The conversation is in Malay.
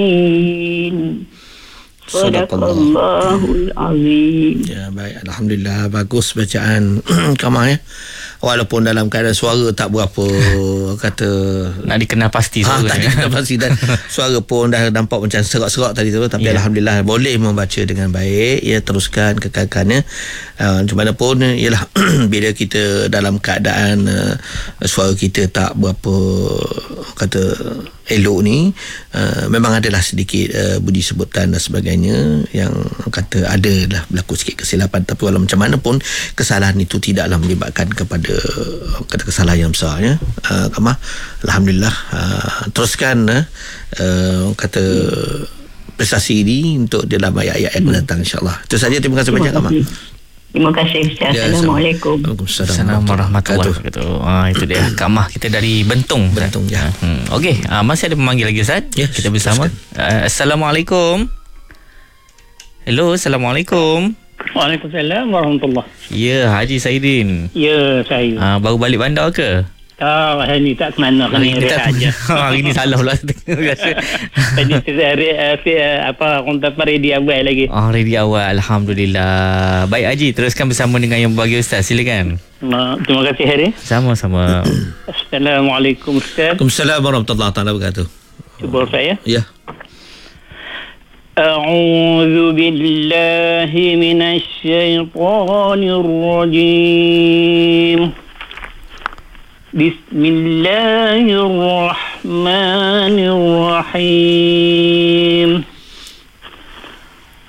Sadaqallahul azim. Ya, baik, alhamdulillah, bagus bacaan Kamal ya. Walaupun dalam keadaan suara tak berapa kata nak dikenal pasti suara tak dikenal pasti, dan suara pun dah nampak macam serak-serak tadi tu, tapi alhamdulillah boleh membaca dengan baik ya. Teruskan, kekalkannya. Macam mana pun ialah bila kita dalam keadaan suara kita tak berapa kata elok ni, memang adalah sedikit budi sebutan dan sebagainya yang kata adalah berlaku sikit kesilapan, tapi walau macam mana pun kesalahan itu tidaklah menyebabkan kepada kata kesalahan yang besar ya. Kamah, alhamdulillah, teruskan kata prestasi ini untuk dalam ayat-ayat yang mendatang, insyaAllah. Itu saja, terima kasih banyak Kamah. Terima kasih Ustaz. Assalamualaikum. Assalamualaikum warahmatullahi wabarakatuh. Itu dia Kak Mah kita dari Bentong. Bentong ya. Okey, masih ada pemanggil lagi Ustaz. Ya, kita bersama. Assalamualaikum. Hello, Assalamualaikum. Waalaikumsalam warahmatullahi. Ya, Haji Saidin. Ya, saya. Baru balik bandar ke? Hari ni tak ke mana, Hari ni rehat aja. Hari ni salah pula. Tadi apa kontak ready awal lagi. Ready awal, alhamdulillah. Baik Haji, teruskan bersama dengan yang berbagi Ustaz, silakan. Terima kasih Hari. Sama-sama. Assalamualaikum Ustaz. Waalaikumsalam warahmatullahi wabarakatuh. Cuba saya. Ya. أعوذ بالله من الشيطان الرجيم بسم الله الرحمن الرحيم